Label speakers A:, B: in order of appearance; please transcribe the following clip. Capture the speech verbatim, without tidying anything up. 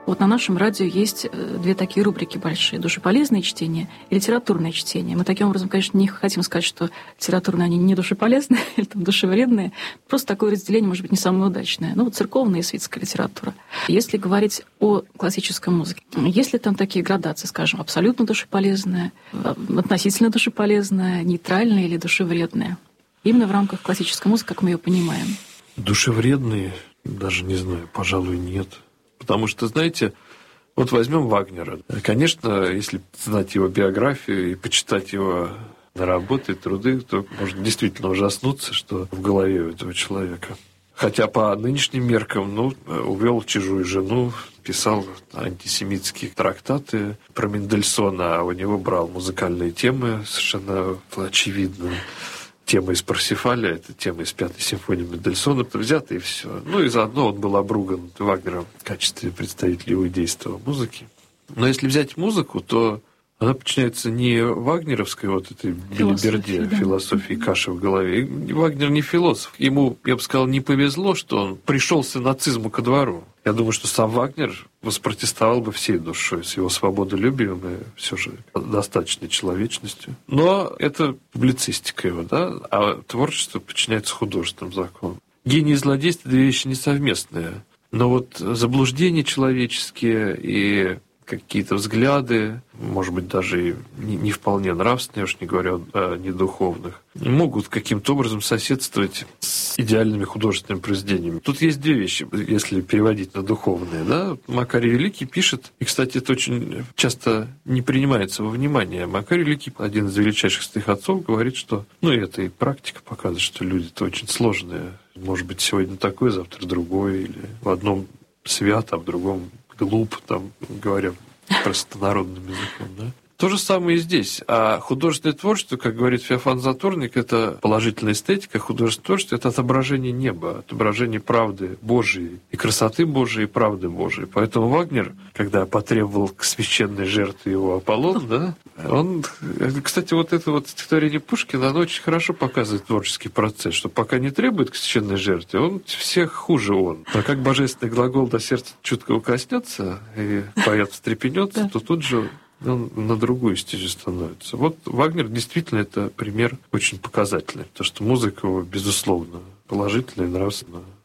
A: Вот на нашем радио есть две такие рубрики большие: душеполезное чтение и литературное чтение. Мы таким образом, конечно, не хотим сказать, что литературные они не душеполезные или там душевредные. Просто такое разделение, может быть, не самое удачное. Ну, вот церковная и светская литература. Если говорить о классической музыке, есть ли там такие градации, скажем, абсолютно душеполезная, относительно душеполезная, нейтральная или душевредная? Именно в рамках классической музыки, как мы ее понимаем.
B: Душевредные, даже не знаю, пожалуй, нет. Потому что, знаете, вот возьмем Вагнера. Конечно, если знать его биографию и почитать его работы, труды, то можно действительно ужаснуться, что в голове у этого человека. Хотя по нынешним меркам, ну, увел чужую жену, писал антисемитские трактаты про Мендельсона, а у него брал музыкальные темы, совершенно очевидно. Тема из Парсифаля, это тема из Пятой симфонии Мендельсона, взята и все. Ну и заодно он был обруган Вагнером в качестве представителя иудейства музыки. Но если взять музыку, то она подчиняется не вагнеровской вот этой белиберде, да. философии каши в голове. И Вагнер не философ. Ему, я бы сказал, не повезло, что он пришелся нацизму ко двору. Я думаю, что сам Вагнер воспротестовал бы всей душой с его свободолюбием и все же достаточной человечностью. Но это публицистика его, да? А творчество подчиняется художественным законам. Гений и злодейство – две вещи несовместные. Но вот заблуждения человеческие и какие-то взгляды, может быть, даже и не, не вполне нравственные, уж не говоря о недуховных, могут каким-то образом соседствовать с идеальными художественными произведениями. Тут есть две вещи, если переводить на духовные. Да? Макарий Великий пишет, и, кстати, это очень часто не принимается во внимание. Макарий Великий, один из величайших святых отцов, говорит, что, ну, и это и практика показывает, что люди-то очень сложные. Может быть, сегодня такой, завтра другой, или в одном свят, а в другом глуп, там, говоря простонародным языком, да. То же самое и здесь. А художественное творчество, как говорит Феофан Затворник, это положительная эстетика. Художественное творчество – это отображение неба, отображение правды Божией, и красоты Божией, и правды Божией. Поэтому Вагнер, когда потребовал к священной жертве его Аполлон, да, он, кстати, вот это вот стихотворение Пушкина, оно очень хорошо показывает творческий процесс, что пока не требует к священной жертве, он всех хуже он. А как божественный глагол до сердца чуткого коснется, и поэт встрепенется, то тут же он на другую стезю становится. Вот Вагнер действительно это пример очень показательный, потому что музыка его, безусловно, положительная и нравственная.